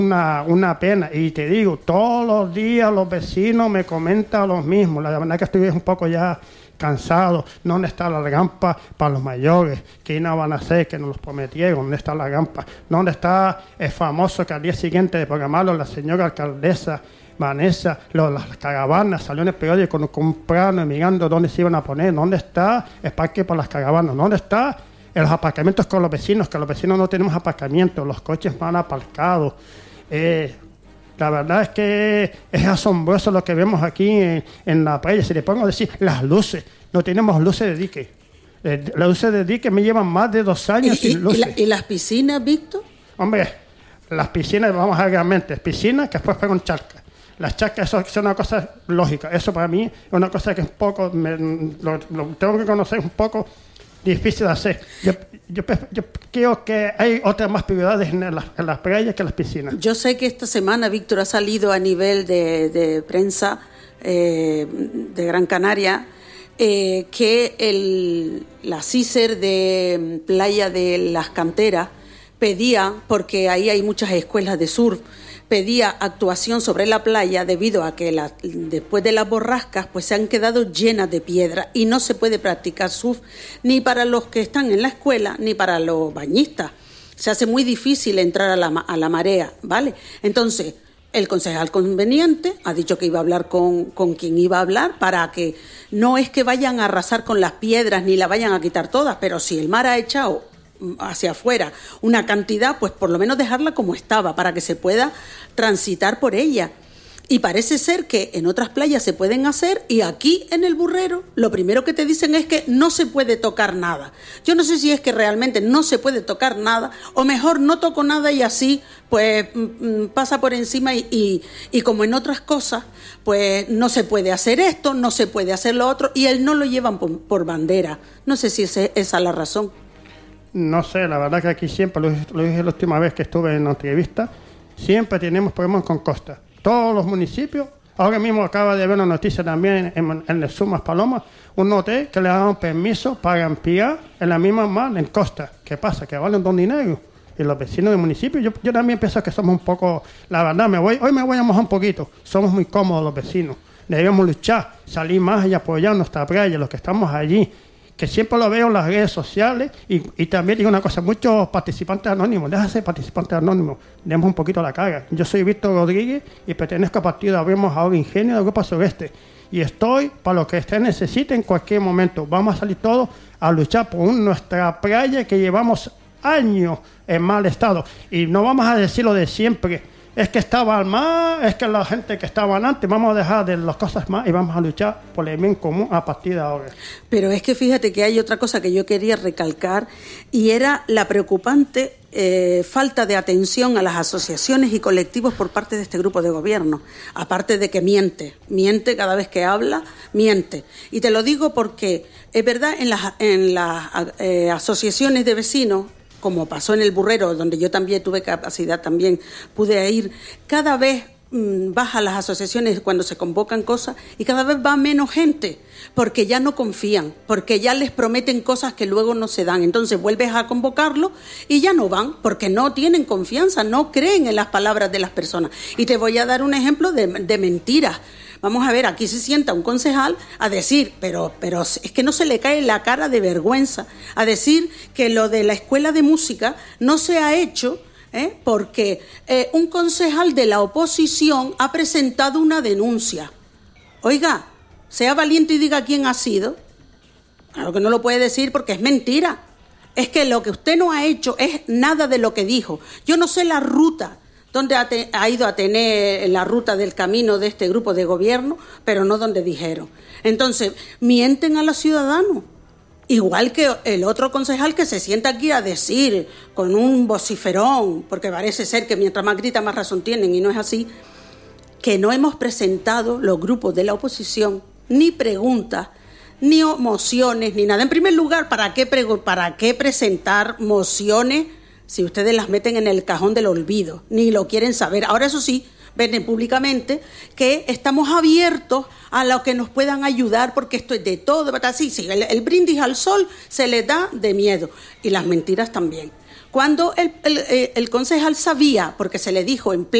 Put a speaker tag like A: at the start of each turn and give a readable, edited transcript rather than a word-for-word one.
A: una pena. Y te digo, todos los días los vecinos me comentan lo mismo. La verdad que estoy un poco ya cansado. ¿Dónde está la rampa para los mayores? ¿Qué no van a hacer? Que nos los prometieron. ¿Dónde está la rampa? ¿Dónde está el famoso que al día siguiente de programarlo la señora alcaldesa Vanessa, las caravanas, salió en el periódico comprando y mirando dónde se iban a poner? ¿Dónde está el parque para las caravanas? ¿Dónde está los aparcamientos con los vecinos? Que los vecinos no tenemos aparcamientos, los coches van aparcados. La verdad es que es asombroso lo que vemos aquí en la playa. Si le pongo a decir las luces, no tenemos luces de dique. Las luces de dique me llevan más de 2 años sin luces.
B: ¿Y las piscinas, Víctor?
A: Hombre, las piscinas, vamos a ver realmente, piscinas que después pegan charcas. Las charcas, eso es una cosa lógica. Eso para mí es una cosa que un poco, lo tengo que conocer un poco difícil de hacer. Yo creo que hay otras más prioridades en las playas que en las piscinas.
B: Yo sé que esta semana, Víctor, ha salido a nivel de prensa de Gran Canaria que la CISER de Playa de las Canteras pedía, porque ahí hay muchas escuelas de surf, pedía actuación sobre la playa debido a que después de las borrascas pues se han quedado llenas de piedra y no se puede practicar surf ni para los que están en la escuela ni para los bañistas. Se hace muy difícil entrar a la marea, ¿vale? Entonces, el concejal conveniente ha dicho que iba a hablar con quien iba a hablar para que no es que vayan a arrasar con las piedras ni la vayan a quitar todas, pero si el mar ha echado hacia afuera una cantidad, pues por lo menos dejarla como estaba para que se pueda transitar por ella. Y parece ser que en otras playas se pueden hacer y aquí en el Burrero lo primero que te dicen es que no se puede tocar nada. Yo no sé si es que realmente no se puede tocar nada o mejor no toco nada y así pues pasa por encima y como en otras cosas pues no se puede hacer esto, no se puede hacer lo otro y él no lo llevan por bandera. No sé si esa es la razón.
A: No sé, la verdad que aquí siempre, lo dije la última vez que estuve en la entrevista, siempre tenemos problemas con Costa. Todos los municipios, ahora mismo acaba de haber una noticia también en el Sumas Paloma, un hotel que le ha dado permiso para ampliar en la misma mar en Costa. ¿Qué pasa? Que valen don dinero. Y los vecinos del municipio, yo también pienso que somos un poco, la verdad, hoy me voy a mojar un poquito, somos muy cómodos los vecinos. Debemos luchar, salir más y apoyar nuestra playa, los que estamos allí. Que siempre lo veo en las redes sociales y también digo una cosa, muchos participantes anónimos, deja de ser participantes anónimos, demos un poquito la cara. Yo soy Víctor Rodríguez y pertenezco al partido Abrimos Ahora Ingenio del Grupo Sureste y estoy para lo que ustedes necesiten en cualquier momento. Vamos a salir todos a luchar por nuestra playa que llevamos años en mal estado y no vamos a decir lo de siempre. Es que estaba mal, es que la gente que estaba antes, vamos a dejar de las cosas más y vamos a luchar por el bien común a partir de ahora.
B: Pero es que fíjate que hay otra cosa que yo quería recalcar y era la preocupante falta de atención a las asociaciones y colectivos por parte de este grupo de gobierno. Aparte de que miente cada vez que habla, miente. Y te lo digo porque es verdad, en las asociaciones de vecinos, como pasó en el Burrero, donde yo también tuve capacidad, también pude ir, cada vez bajan las asociaciones cuando se convocan cosas y cada vez va menos gente, porque ya no confían, porque ya les prometen cosas que luego no se dan. Entonces vuelves a convocarlo y ya no van, porque no tienen confianza, no creen en las palabras de las personas. Y te voy a dar un ejemplo de mentiras. Vamos a ver, aquí se sienta un concejal a decir, pero es que no se le cae la cara de vergüenza, a decir que lo de la escuela de música no se ha hecho porque un concejal de la oposición ha presentado una denuncia. Oiga, sea valiente y diga quién ha sido. Claro que no lo puede decir porque es mentira. Es que lo que usted no ha hecho es nada de lo que dijo. Yo no sé la ruta donde ha ido a tener la ruta del camino de este grupo de gobierno, pero no donde dijeron. Entonces, mienten a los ciudadanos. Igual que el otro concejal que se sienta aquí a decir con un vociferón, porque parece ser que mientras más grita más razón tienen, y no es así, que no hemos presentado los grupos de la oposición ni preguntas, ni mociones, ni nada. En primer lugar, ¿para qué presentar mociones si ustedes las meten en el cajón del olvido? Ni lo quieren saber. Ahora, eso sí, ven públicamente que estamos abiertos a lo que nos puedan ayudar, porque esto es de todo. Sí, el brindis al sol se les da de miedo. Y las mentiras también. cuando el concejal sabía, porque se le dijo en